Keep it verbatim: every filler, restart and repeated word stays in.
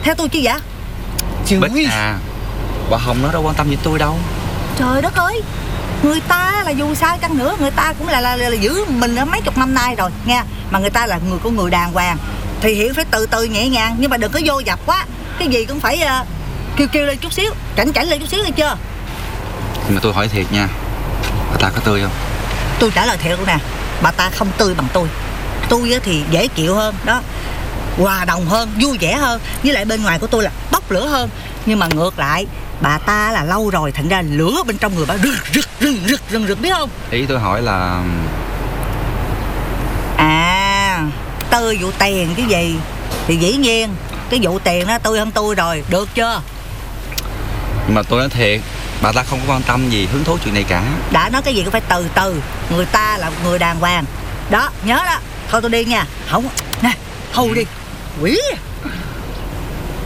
theo tôi chi vậy? Bích à, bà Hồng nó đâu quan tâm gì tôi đâu. Trời đất ơi, người ta là dù sao chăng nữa người ta cũng là là, là, là giữ mình mấy chục năm nay rồi nghe. Mà người ta là người của người đàng hoàng thì hiểu phải từ từ nhẹ nhàng. Nhưng mà đừng có vô dập quá. Cái gì cũng phải uh, kêu kêu lên chút xíu, chảnh chảnh lên chút xíu, nghe chưa? Nhưng mà tôi hỏi thiệt nha, bà ta có tươi không? Tôi trả lời thiệt luôn nè, bà ta không tươi bằng tôi. Tôi thì dễ chịu hơn đó, hòa đồng hơn, vui vẻ hơn. Với lại bên ngoài của tôi là bốc lửa hơn. Nhưng mà ngược lại, bà ta là lâu rồi, thành ra lửa bên trong người bà rực rực rực rực rực rực, biết không? Ý tôi hỏi là... À, tươi vụ tiền cái gì thì dĩ nhiên cái vụ tiền đó tươi hơn tôi rồi, được chưa? Nhưng mà tôi nói thiệt, bà ta không có quan tâm gì hứng thú chuyện này cả. Đã nói cái gì cũng phải từ từ. Người ta là người đàng hoàng đó, nhớ đó. Thôi tôi đi nha. Không nè, hù đi quỷ.